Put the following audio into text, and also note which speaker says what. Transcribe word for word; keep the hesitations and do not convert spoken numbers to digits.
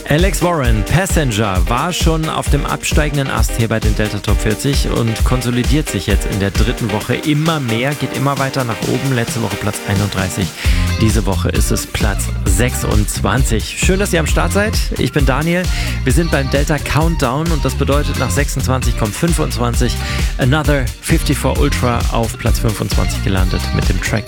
Speaker 1: Alex Warren, Passenger, war schon auf dem absteigenden Ast hier bei den Delta Top vierzig und konsolidiert sich jetzt in der dritten Woche immer mehr, geht immer weiter nach oben. Letzte Woche Platz einunddreißig, diese Woche ist es Platz sechsundzwanzig. Schön, dass ihr am Start seid. Ich bin Daniel. Wir sind beim Delta Countdown und das bedeutet, nach sechsundzwanzig kommt fünfundzwanzig. Another vierundfünfzig Ultra auf Platz fünfundzwanzig gelandet mit dem Track